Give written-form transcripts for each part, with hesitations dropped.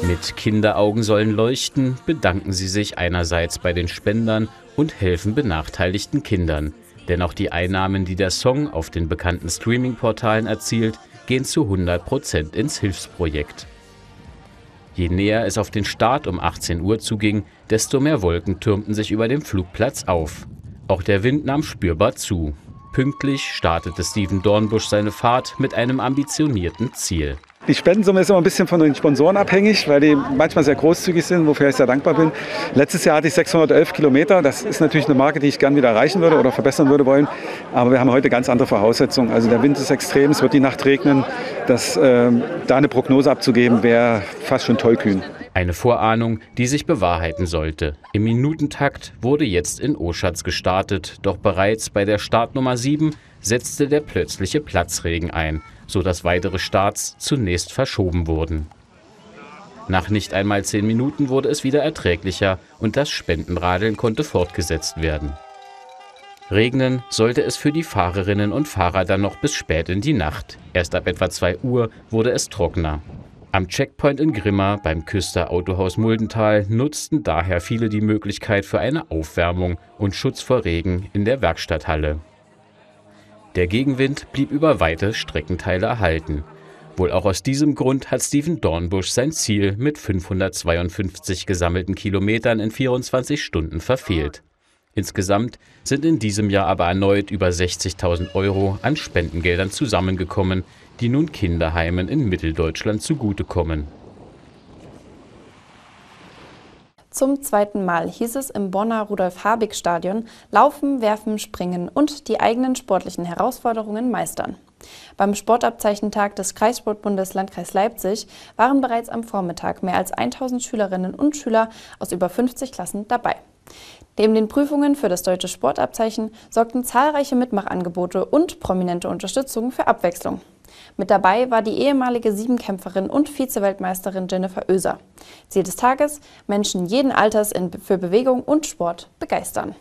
Mit Kinderaugen sollen leuchten bedanken sie sich einerseits bei den Spendern und helfen benachteiligten Kindern. Denn auch die Einnahmen, die der Song auf den bekannten Streaming-Portalen erzielt, gehen zu 100% ins Hilfsprojekt. Je näher es auf den Start um 18 Uhr zuging, desto mehr Wolken türmten sich über dem Flugplatz auf. Auch der Wind nahm spürbar zu. Pünktlich startete Stephen Dornbusch seine Fahrt mit einem ambitionierten Ziel. Die Spendensumme ist immer ein bisschen von den Sponsoren abhängig, weil die manchmal sehr großzügig sind, wofür ich sehr dankbar bin. Letztes Jahr hatte ich 611 Kilometer. Das ist natürlich eine Marke, die ich gern wieder erreichen würde oder verbessern würde wollen. Aber wir haben heute ganz andere Voraussetzungen. Also der Wind ist extrem, es wird die Nacht regnen. Da eine Prognose abzugeben, wäre fast schon tollkühn. Eine Vorahnung, die sich bewahrheiten sollte. Im Minutentakt wurde jetzt in Oschatz gestartet, doch bereits bei der Startnummer 7 setzte der plötzliche Platzregen ein, sodass weitere Starts zunächst verschoben wurden. Nach nicht einmal 10 Minuten wurde es wieder erträglicher und das Spendenradeln konnte fortgesetzt werden. Regnen sollte es für die Fahrerinnen und Fahrer dann noch bis spät in die Nacht. Erst ab etwa 2 Uhr wurde es trockener. Am Checkpoint in Grimma beim Küster Autohaus Muldental nutzten daher viele die Möglichkeit für eine Aufwärmung und Schutz vor Regen in der Werkstatthalle. Der Gegenwind blieb über weite Streckenteile erhalten. Wohl auch aus diesem Grund hat Stephen Dornbusch sein Ziel mit 552 gesammelten Kilometern in 24 Stunden verfehlt. Insgesamt sind in diesem Jahr aber erneut über 60.000 € an Spendengeldern zusammengekommen, die nun Kinderheimen in Mitteldeutschland zugutekommen. Zum zweiten Mal hieß es im Bonner Rudolf-Habig-Stadion Laufen, Werfen, Springen und die eigenen sportlichen Herausforderungen meistern. Beim Sportabzeichentag des Kreissportbundes Landkreis Leipzig waren bereits am Vormittag mehr als 1000 Schülerinnen und Schüler aus über 50 Klassen dabei. Neben den Prüfungen für das deutsche Sportabzeichen sorgten zahlreiche Mitmachangebote und prominente Unterstützung für Abwechslung. Mit dabei war die ehemalige Siebenkämpferin und Vize-Weltmeisterin Jennifer Oeser. Ziel des Tages: Menschen jeden Alters für Bewegung und Sport begeistern.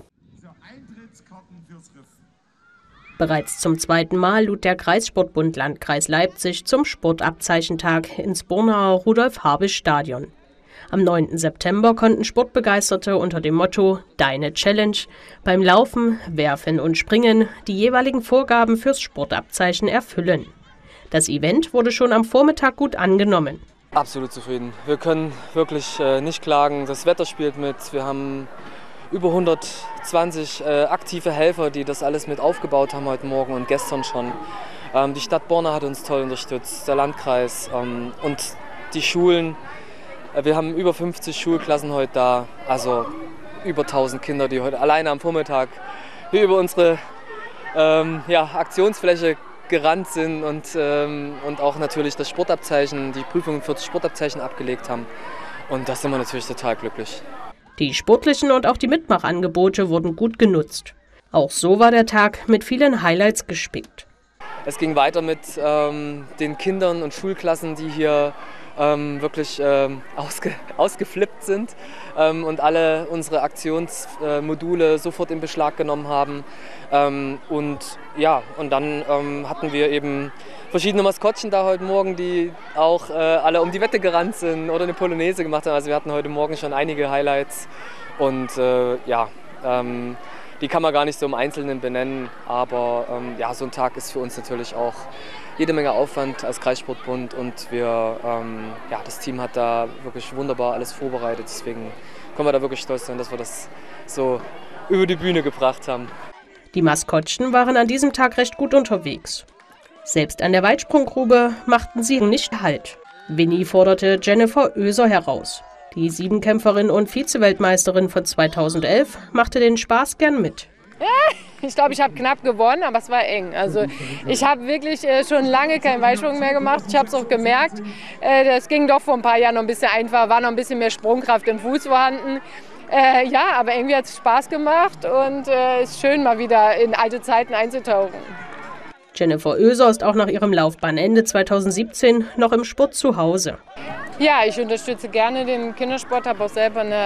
Bereits zum zweiten Mal lud der Kreissportbund Landkreis Leipzig zum Sportabzeichentag ins Bornauer Rudolf-Habig-Stadion. Am 9. September konnten Sportbegeisterte unter dem Motto »Deine Challenge« beim Laufen, Werfen und Springen die jeweiligen Vorgaben fürs Sportabzeichen erfüllen. Das Event wurde schon am Vormittag gut angenommen. Absolut zufrieden. Wir können wirklich nicht klagen. Das Wetter spielt mit. Wir haben über 120 aktive Helfer, die das alles mit aufgebaut haben heute Morgen und gestern schon. Die Stadt Borna hat uns toll unterstützt, der Landkreis und die Schulen. Wir haben über 50 Schulklassen heute da, also über 1000 Kinder, die heute alleine am Vormittag hier über unsere Aktionsfläche gerannt sind und auch natürlich das Sportabzeichen, die Prüfungen für das Sportabzeichen abgelegt haben. Und da sind wir natürlich total glücklich. Die sportlichen und auch die Mitmachangebote wurden gut genutzt. Auch so war der Tag mit vielen Highlights gespickt. Es ging weiter mit den Kindern und Schulklassen, die hier wirklich ausgeflippt sind und alle unsere Aktionsmodule sofort in Beschlag genommen haben. Und dann hatten wir eben verschiedene Maskottchen da heute Morgen, die auch alle um die Wette gerannt sind oder eine Polonaise gemacht haben. Also wir hatten heute Morgen schon einige Highlights und die kann man gar nicht so im Einzelnen benennen, aber so ein Tag ist für uns natürlich auch jede Menge Aufwand als Kreissportbund und das Team hat da wirklich wunderbar alles vorbereitet, deswegen können wir da wirklich stolz sein, dass wir das so über die Bühne gebracht haben. Die Maskottchen waren an diesem Tag recht gut unterwegs. Selbst an der Weitsprunggrube machten sie nicht Halt. Winnie forderte Jennifer Oeser heraus. Die Siebenkämpferin und Vize-Weltmeisterin von 2011 machte den Spaß gern mit. Ich glaube, ich habe knapp gewonnen, aber es war eng. Also ich habe wirklich schon lange keinen Weitsprung mehr gemacht. Ich habe es auch gemerkt. Das ging doch vor ein paar Jahren noch ein bisschen einfacher, war noch ein bisschen mehr Sprungkraft im Fuß vorhanden. Aber irgendwie hat es Spaß gemacht und es ist schön, mal wieder in alte Zeiten einzutauchen. Jennifer Oeser ist auch nach ihrem Laufbahnende 2017 noch im Sport zu Hause. Ja, ich unterstütze gerne den Kindersport, habe auch selber eine